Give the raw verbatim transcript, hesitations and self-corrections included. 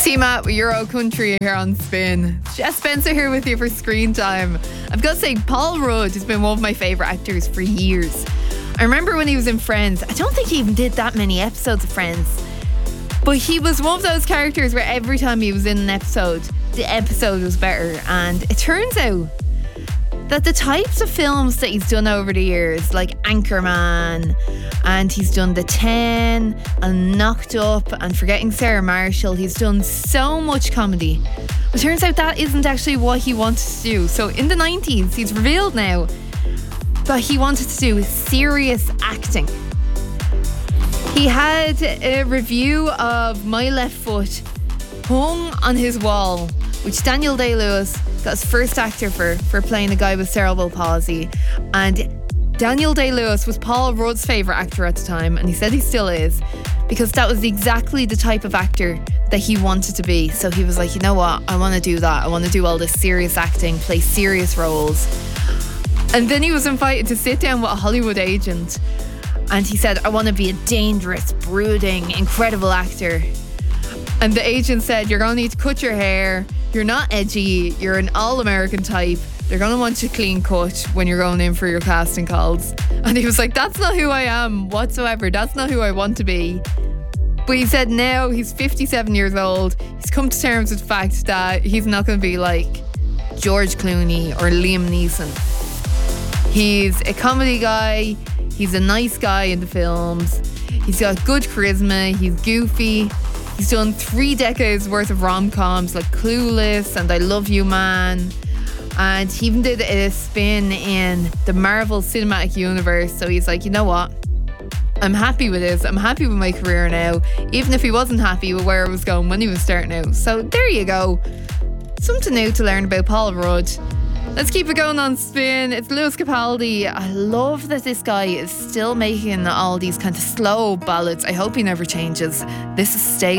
Team Matt with Euro Country here on Spin. Jess Spencer here with you for Screen Time. I've got to say, Paul Rudd has been one of my favourite actors for years. I remember when he was in Friends. I don't think he even did that many episodes of Friends, but he was one of those characters where every time he was in an episode, the episode was better. And it turns out that the types of films that he's done over the years, like Anchorman, and he's done The Ten, and Knocked Up, and Forgetting Sarah Marshall, he's done so much comedy. But it turns out that isn't actually what he wanted to do. So in the nineties, he's revealed now that he wanted to do serious acting. He had a review of My Left Foot hung on his wall, which Daniel Day-Lewis got his first actor for, for playing a guy with cerebral palsy. And Daniel Day-Lewis was Paul Rudd's favourite actor at the time, and he said he still is, because that was exactly the type of actor that he wanted to be. So he was like, you know what, I want to do that. I want to do all this serious acting, play serious roles. And then he was invited to sit down with a Hollywood agent, and he said, I want to be a dangerous, brooding, incredible actor. And the agent said, you're going to need to cut your hair, you're not edgy, you're an all-American type, they're going to want you clean cut when you're going in for your casting calls. And he was like, that's not who I am whatsoever, that's not who I want to be. But he said now he's fifty-seven years old, he's come to terms with the fact that he's not going to be like George Clooney or Liam Neeson. He's a comedy guy, he's a nice guy in the films, he's got good charisma, he's goofy. He's done three decades worth of rom-coms like Clueless and I Love You Man. And he even did a spin in the Marvel Cinematic Universe. So he's like, you know what? I'm happy with this. I'm happy with my career now. Even if he wasn't happy with where it was going when he was starting out. So there you go. Something new to learn about Paul Rudd. Let's keep it going on Spin. It's Lewis Capaldi. I love that this guy is still making all these kind of slow ballads. I hope he never changes. This is Stay